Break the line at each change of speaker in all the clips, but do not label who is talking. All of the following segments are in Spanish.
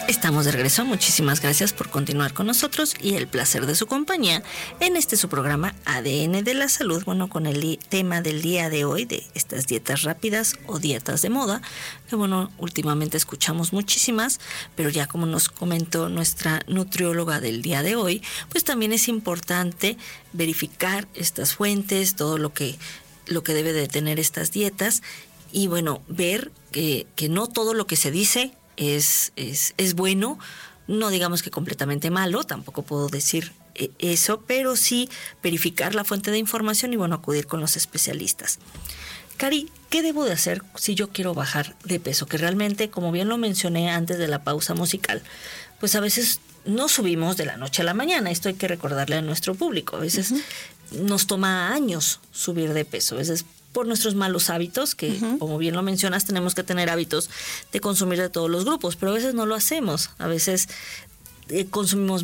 Estamos de regreso, muchísimas gracias por continuar con nosotros y el placer de su compañía en su programa ADN de la Salud, bueno, con el tema del día de hoy de estas dietas rápidas o dietas de moda, que bueno, últimamente escuchamos muchísimas, pero ya como nos comentó nuestra nutrióloga del día de hoy, pues también es importante verificar estas fuentes, todo lo que debe de tener estas dietas y bueno, ver que no todo lo que se dice es bueno, no digamos que completamente malo, tampoco puedo decir eso, pero sí verificar la fuente de información y bueno, acudir con los especialistas. Cari, ¿qué debo de hacer si yo quiero bajar de peso? Que realmente, como bien lo mencioné antes de la pausa musical, pues a veces no subimos de la noche a la mañana, esto hay que recordarle a nuestro público, a veces nos toma años subir de peso, a veces por nuestros malos hábitos, que como bien lo mencionas, tenemos que tener hábitos de consumir de todos los grupos, pero a veces no lo hacemos, a veces consumimos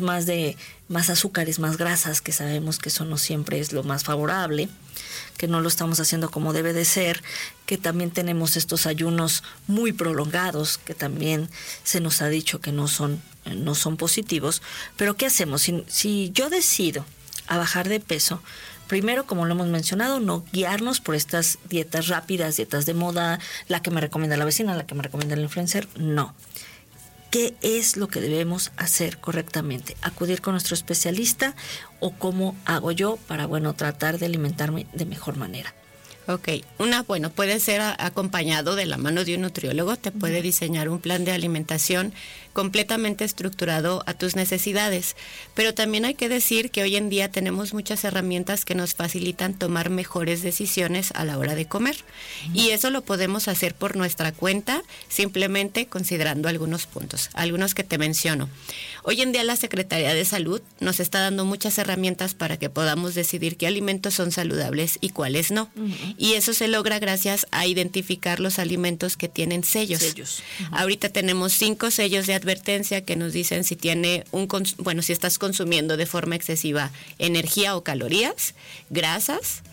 más azúcares, más grasas, que sabemos que eso no siempre es lo más favorable, que no lo estamos haciendo como debe de ser, que también tenemos estos ayunos muy prolongados, que también se nos ha dicho que no son positivos, pero ¿qué hacemos? Si yo decido a bajar de peso, primero, como lo hemos mencionado, no guiarnos por estas dietas rápidas, dietas de moda, la que me recomienda la vecina, la que me recomienda el influencer, no. ¿Qué es lo que debemos hacer correctamente? ¿Acudir con nuestro especialista o cómo hago yo para, bueno, tratar de alimentarme de mejor manera?
Ok, puede ser acompañado de la mano de un nutriólogo, te puede diseñar un plan de alimentación completamente estructurado a tus necesidades, pero también hay que decir que hoy en día tenemos muchas herramientas que nos facilitan tomar mejores decisiones a la hora de comer, y eso lo podemos hacer por nuestra cuenta, simplemente considerando algunos puntos, algunos que te menciono. Hoy en día la Secretaría de Salud nos está dando muchas herramientas para que podamos decidir qué alimentos son saludables y cuáles no. Y eso se logra gracias a identificar los alimentos que tienen sellos. Ahorita tenemos 5 sellos de advertencia que nos dicen si tiene si estás consumiendo de forma excesiva energía o calorías, grasas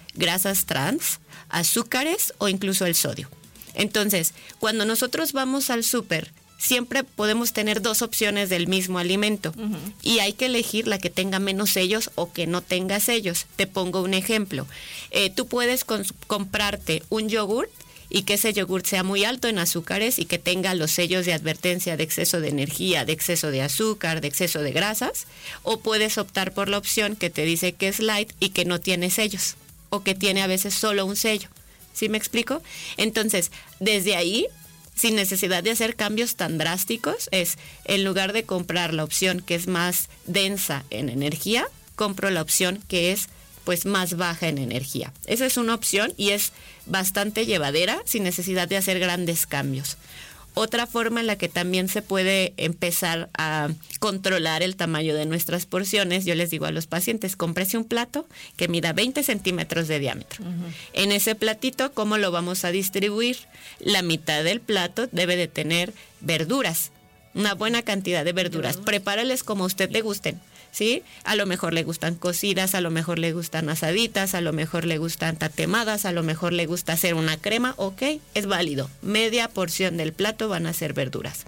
trans, azúcares o incluso el sodio. Entonces, cuando nosotros vamos al súper, siempre podemos tener 2 opciones del mismo alimento y hay que elegir la que tenga menos sellos o que no tenga sellos. Te pongo un ejemplo. Tú puedes comprarte un yogur y que ese yogur sea muy alto en azúcares y que tenga los sellos de advertencia de exceso de energía, de exceso de azúcar, de exceso de grasas, o puedes optar por la opción que te dice que es light y que no tiene sellos o que tiene a veces solo un sello. ¿Sí me explico? Entonces, desde ahí, sin necesidad de hacer cambios tan drásticos, en lugar de comprar la opción que es más densa en energía, compro la opción que es pues más baja en energía. Esa es una opción y es bastante llevadera, sin necesidad de hacer grandes cambios. Otra forma en la que también se puede empezar a controlar el tamaño de nuestras porciones, yo les digo a los pacientes, cómprese un plato que mida 20 centímetros de diámetro. En ese platito, ¿cómo lo vamos a distribuir? La mitad del plato debe de tener verduras, una buena cantidad de verduras. Prepárales como a usted le gusten, ¿sí? A lo mejor le gustan cocidas, a lo mejor le gustan asaditas, a lo mejor le gustan tatemadas, a lo mejor le gusta hacer una crema, ok, es válido. Media porción del plato van a ser verduras.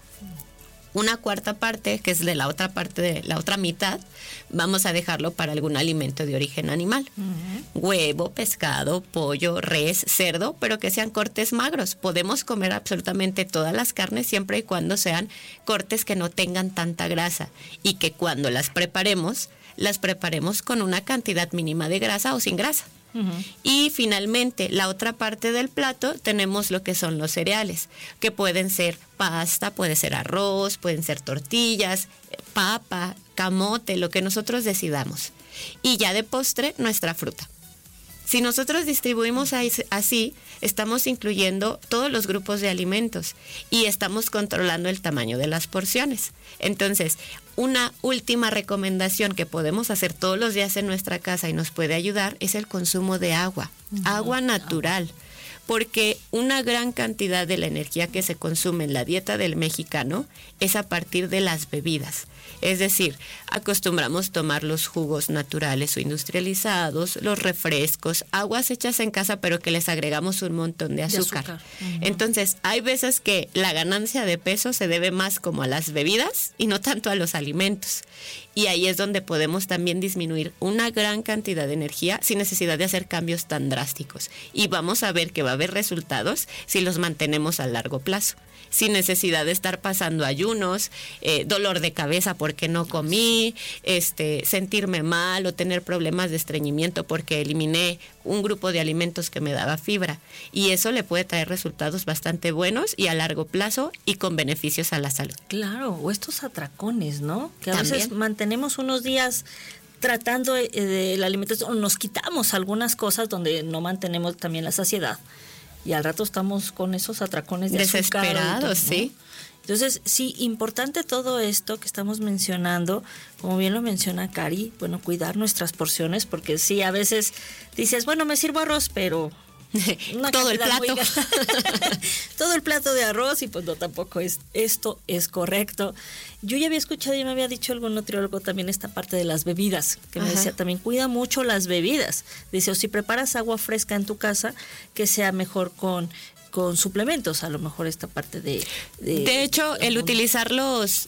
Una cuarta parte, que es de la otra parte, de la otra mitad, vamos a dejarlo para algún alimento de origen animal. Huevo, pescado, pollo, res, cerdo, pero que sean cortes magros. Podemos comer absolutamente todas las carnes siempre y cuando sean cortes que no tengan tanta grasa y que cuando las preparemos con una cantidad mínima de grasa o sin grasa. Y finalmente, la otra parte del plato tenemos lo que son los cereales, que pueden ser pasta, puede ser arroz, pueden ser tortillas, papa, camote, lo que nosotros decidamos. Y ya de postre, nuestra fruta. Si nosotros distribuimos así, estamos incluyendo todos los grupos de alimentos y estamos controlando el tamaño de las porciones. Entonces, una última recomendación que podemos hacer todos los días en nuestra casa y nos puede ayudar es el consumo de agua, agua natural. porque una gran cantidad de la energía que se consume en la dieta del mexicano es a partir de las bebidas. Es decir, acostumbramos tomar los jugos naturales o industrializados, los refrescos, aguas hechas en casa, pero que les agregamos un montón de azúcar. Entonces, hay veces que la ganancia de peso se debe más como a las bebidas y no tanto a los alimentos. Y ahí es donde podemos también disminuir una gran cantidad de energía sin necesidad de hacer cambios tan drásticos. Y vamos a ver que va a haber resultados si los mantenemos a largo plazo, sin necesidad de estar pasando ayunos, dolor de cabeza porque no comí, sentirme mal o tener problemas de estreñimiento porque eliminé un grupo de alimentos que me daba fibra. Y eso le puede traer resultados bastante buenos y a largo plazo y con beneficios a la salud.
Claro, o estos atracones, ¿no? Que a
También.
veces mantenemos unos días tratando la alimentación, o nos quitamos algunas cosas donde no mantenemos también la saciedad. Y al rato estamos con esos atracones de
desesperados,
azúcar, ¿no?
sí.
Entonces, sí, importante todo esto que estamos mencionando, como bien lo menciona Cari, bueno, cuidar nuestras porciones, porque sí, a veces dices, bueno, me sirvo arroz, pero
todo el plato.
Todo el plato de arroz, y pues no, tampoco esto es correcto. Yo ya había escuchado y me había dicho algún nutriólogo también esta parte de las bebidas, que me decía también, cuida mucho las bebidas. Dice, o si preparas agua fresca en tu casa, que sea mejor con suplementos, a lo mejor esta parte de
hecho, el utilizar los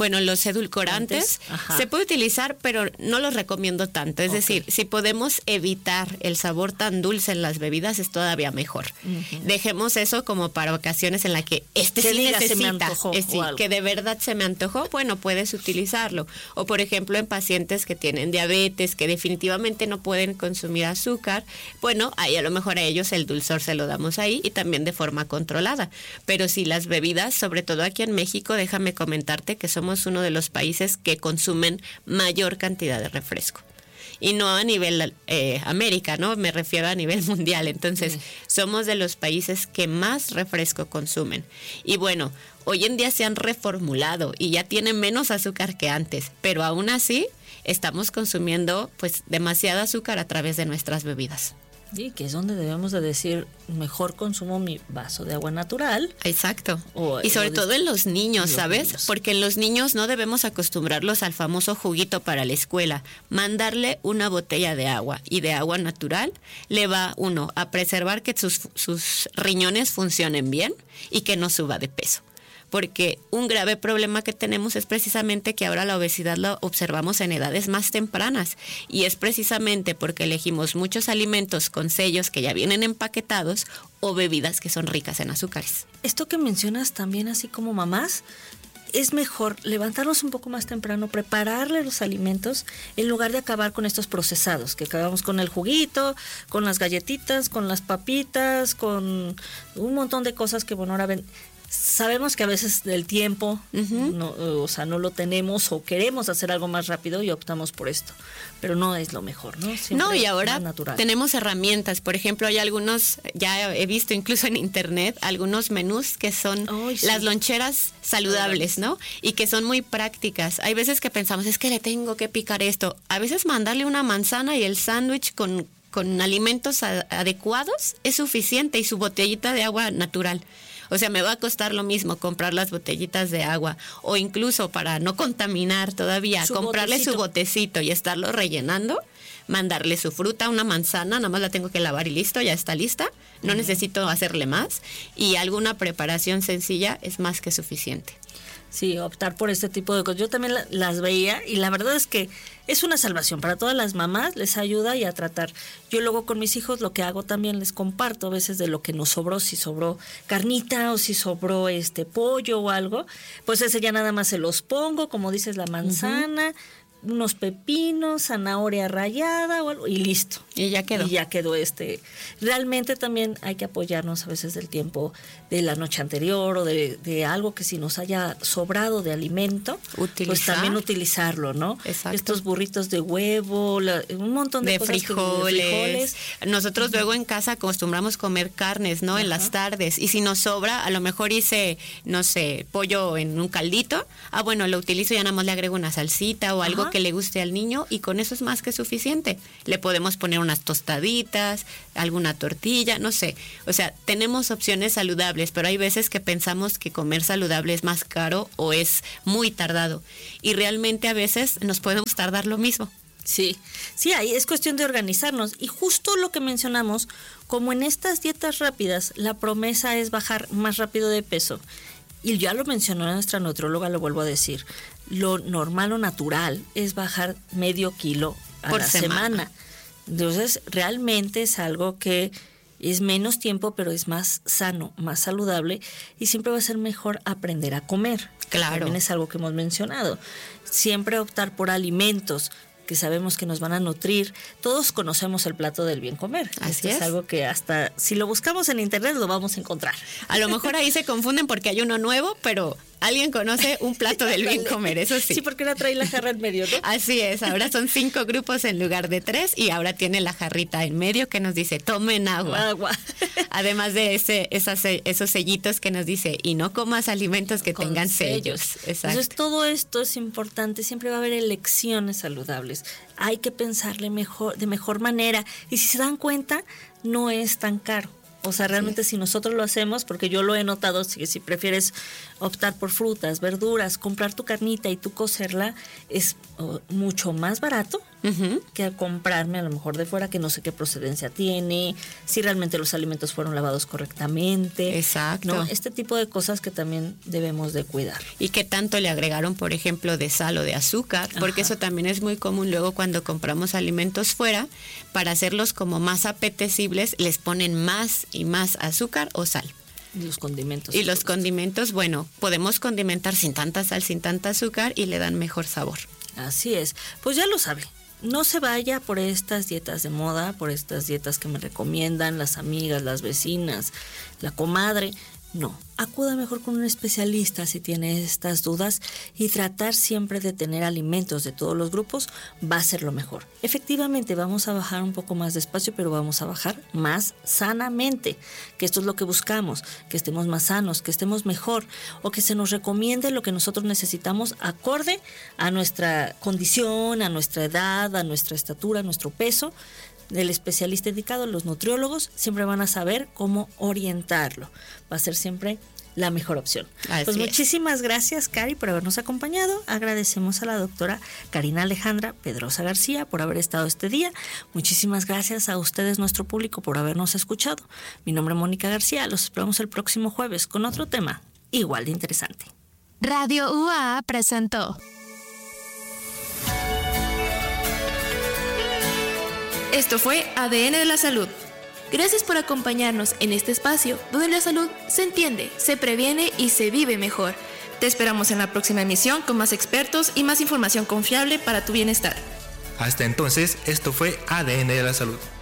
edulcorantes se puede utilizar, pero no los recomiendo tanto. Es decir, si podemos evitar el sabor tan dulce en las bebidas, es todavía mejor. Dejemos eso como para ocasiones en la que sí necesita,
se me antojó,
que de verdad se me antojó, bueno, puedes utilizarlo. O por ejemplo, en pacientes que tienen diabetes, que definitivamente no pueden consumir azúcar, bueno, ahí a lo mejor a ellos el dulzor se lo damos ahí, y también de forma controlada. Pero si las bebidas, sobre todo aquí en México, déjame comentarte que somos uno de los países que consumen mayor cantidad de refresco. Y no a nivel América, ¿no? Me refiero a nivel mundial. Entonces, somos de los países que más refresco consumen. Y bueno, hoy en día se han reformulado y ya tienen menos azúcar que antes, pero aún así estamos consumiendo pues demasiada azúcar a través de nuestras bebidas.
Sí, que es donde debemos de decir, mejor consumo mi vaso de agua natural.
Exacto. Y sobre todo en los niños, ¿sabes? Porque en los niños no debemos acostumbrarlos al famoso juguito para la escuela. Mandarle una botella de agua y de agua natural le va, uno, a preservar que sus riñones funcionen bien y que no suba de peso. Porque un grave problema que tenemos es precisamente que ahora la obesidad la observamos en edades más tempranas, y es precisamente porque elegimos muchos alimentos con sellos que ya vienen empaquetados o bebidas que son ricas en azúcares.
Esto que mencionas también, así como mamás, es mejor levantarnos un poco más temprano, prepararle los alimentos en lugar de acabar con estos procesados, que acabamos con el juguito, con las galletitas, con las papitas, con un montón de cosas que, bueno, ahora ven. Sabemos que a veces del tiempo no lo tenemos o queremos hacer algo más rápido y optamos por esto, pero no es lo mejor, ¿no? Siempre
no, y ahora
natural.
Tenemos herramientas. Por ejemplo, hay algunos, ya he visto incluso en internet, algunos menús que son las loncheras saludables, ¿no? Y que son muy prácticas. Hay veces que pensamos, es que le tengo que picar esto. A veces mandarle una manzana y el sándwich con alimentos adecuados es suficiente, y su botellita de agua natural. O sea, me va a costar lo mismo comprar las botellitas de agua, o incluso para no contaminar todavía, comprarle su botecito y estarlo rellenando, mandarle su fruta, una manzana, nada más la tengo que lavar y listo, ya está lista, no necesito hacerle más, y alguna preparación sencilla es más que suficiente.
Sí, optar por este tipo de cosas. Yo también las veía, y la verdad es que es una salvación para todas las mamás, les ayuda y a tratar. Yo luego con mis hijos lo que hago también, les comparto a veces de lo que nos sobró, si sobró carnita o si sobró pollo o algo, pues ese ya nada más se los pongo, como dices, la manzana, unos pepinos, zanahoria rallada o algo, y listo.
Y ya quedó.
Realmente también hay que apoyarnos a veces del tiempo de la noche anterior o de algo que si nos haya sobrado de alimento, pues también utilizarlo, ¿no?
Exacto.
Estos burritos de huevo, un montón de cosas
frijoles. Nosotros luego en casa acostumbramos comer carnes, ¿no? En las tardes. Y si nos sobra, a lo mejor hice, no sé, pollo en un caldito. Bueno, lo utilizo y ya nada más le agrego una salsita o algo que le guste al niño, y con eso es más que suficiente. Le podemos poner unas tostaditas, alguna tortilla, no sé. O sea, tenemos opciones saludables, pero hay veces que pensamos que comer saludable es más caro o es muy tardado. Y realmente a veces nos podemos tardar lo mismo.
Sí, ahí es cuestión de organizarnos. Y justo lo que mencionamos, como en estas dietas rápidas, la promesa es bajar más rápido de peso. Y ya lo mencionó nuestra nutrióloga, lo vuelvo a decir. Lo normal o natural es bajar medio kilo a la semana. Entonces, realmente es algo que es menos tiempo, pero es más sano, más saludable, y siempre va a ser mejor aprender a comer.
Claro.
También es algo que hemos mencionado. Siempre optar por alimentos que sabemos que nos van a nutrir. Todos conocemos el plato del bien comer.
Así es.
Es algo que hasta si lo buscamos en internet lo vamos a encontrar.
A lo mejor ahí se confunden porque hay uno nuevo, pero alguien conoce un plato del bien comer, eso sí.
Sí, porque ahora trae la jarra en medio, ¿no?
Así es, ahora son 5 grupos en lugar de 3 y ahora tiene la jarrita en medio que nos dice, tomen agua. Además de esos sellitos que nos dice, y no comas alimentos que tengan sellos. Exacto.
Entonces todo esto es importante, siempre va a haber elecciones saludables. Hay que pensarle de mejor manera, y si se dan cuenta, no es tan caro. O sea, realmente si nosotros lo hacemos, porque yo lo he notado, si prefieres optar por frutas, verduras, comprar tu carnita y tú cocerla, es mucho más barato que comprarme a lo mejor de fuera, que no sé qué procedencia tiene, si realmente los alimentos fueron lavados correctamente.
Exacto.
¿No? Este tipo de cosas que también debemos de cuidar.
Y qué tanto le agregaron, por ejemplo, de sal o de azúcar, porque eso también es muy común luego cuando compramos alimentos fuera, para hacerlos como más apetecibles, les ponen más y más azúcar o sal.
Y los condimentos.
Y los condimentos, bueno, podemos condimentar sin tanta sal, sin tanta azúcar, y le dan mejor sabor.
Así es. Pues ya lo sabe. No se vaya por estas dietas de moda, por estas dietas que me recomiendan las amigas, las vecinas, la comadre. No, acuda mejor con un especialista si tiene estas dudas, y tratar siempre de tener alimentos de todos los grupos va a ser lo mejor. Efectivamente, vamos a bajar un poco más despacio, pero vamos a bajar más sanamente, que esto es lo que buscamos, que estemos más sanos, que estemos mejor, o que se nos recomiende lo que nosotros necesitamos acorde a nuestra condición, a nuestra edad, a nuestra estatura, a nuestro peso. Del especialista indicado, los nutriólogos siempre van a saber cómo orientarlo. Va a ser siempre la mejor opción. Pues muchísimas gracias, Cari, por habernos acompañado. Agradecemos a la doctora Karina Alejandra Pedrosa García por haber estado este día. Muchísimas gracias a ustedes, nuestro público, por habernos escuchado. Mi nombre es Mónica García. Los esperamos el próximo jueves con otro tema igual de interesante.
Radio UAA presentó Esto fue ADN de la Salud. Gracias por acompañarnos en este espacio donde la salud se entiende, se previene y se vive mejor. Te esperamos en la próxima emisión con más expertos y más información confiable para tu bienestar.
Hasta entonces, esto fue ADN de la Salud.